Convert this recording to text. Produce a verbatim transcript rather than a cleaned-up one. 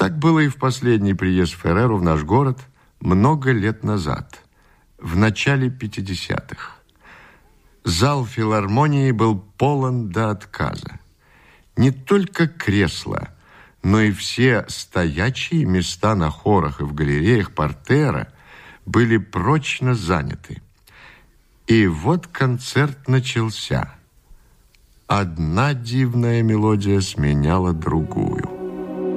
Так было и в последний приезд Ферреру в наш город много лет назад, в начале пятидесятых. Зал филармонии был полон до отказа. Не только кресла, но и все стоячие места на хорах и в галереях портера были прочно заняты. И вот концерт начался. Одна дивная мелодия сменяла другую.